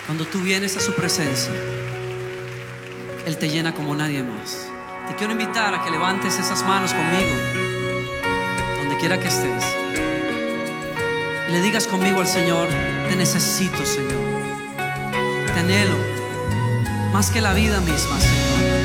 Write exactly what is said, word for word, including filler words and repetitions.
Cuando tú vienes a su presencia, Él te llena como nadie más. Te quiero invitar a que levantes esas manos conmigo, donde quiera que estés, y le digas conmigo al Señor: te necesito, Señor, te anhelo más que la vida misma, Señor.